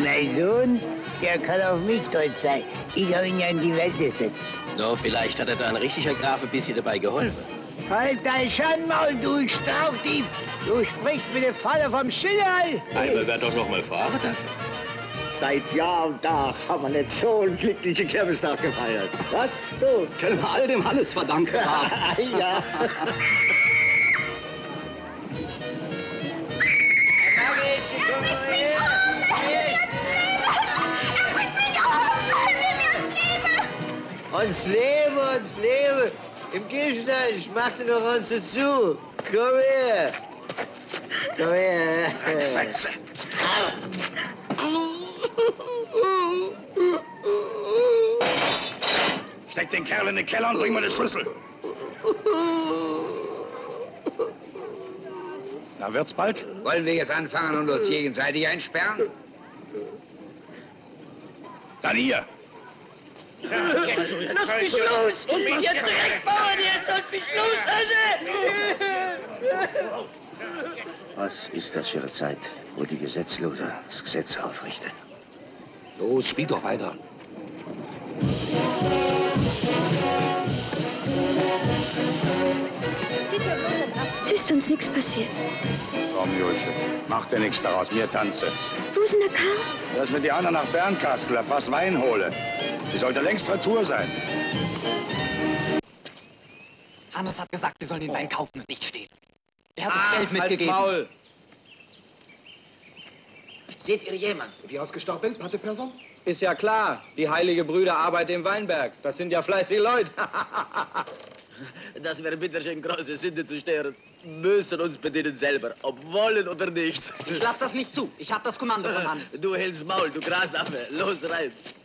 Mein Sohn, der kann auf mich stolz sein. Ich habe ihn ja in die Welt gesetzt. No, vielleicht hat er da ein richtiger Graf ein bisschen dabei geholfen. Halt dein Schandmaul, du Strauchdieb! Du sprichst mit der Falle vom Schillerl! Einmal wird doch noch mal fragen dürfen. Seit Jahr und Tag haben wir nicht so einen glücklichen Kirmestag gefeiert. Was? Du? Das können wir alle dem Hannes verdanken. Ja. Uns leben, uns leben! Im Gegenteil, ich mach dir noch uns dazu! Komm her! Komm her! Fetze. Steck den Kerl in den Keller und bring mir den Schlüssel. Na, wird's bald? Wollen wir jetzt anfangen und uns gegenseitig einsperren? Dann hier. Ja, jetzt Lass mich los! Ihr Dreckbauern, ihr sollt mich loslassen! Was ist das für eine Zeit, wo die Gesetzlosen das Gesetz aufrichten? Los, spiel doch weiter. Es ist uns nichts passiert. Komm, Julche, mach dir nichts daraus, mir tanze. Wo ist denn der Karl? Lass mit die anderen nach Bernkastel, auf was Wein hole. Die sollte längst Retour sein. Hannes hat gesagt, wir sollen den Wein kaufen und nicht stehlen. Er hat uns Geld mitgegeben. Maul. Seht ihr jemand? Wie ausgestorben bin, Pate Person? Ist ja klar, die heilige Brüder arbeiten im Weinberg. Das sind ja fleißige Leute. Das wäre bitteschön große Sünde zu sterben. Müssen uns bedienen selber, ob wollen oder nicht. Ich lass das nicht zu. Ich hab das Kommando von Hannes. Du hältst Maul, du Grasaffe. Los rein.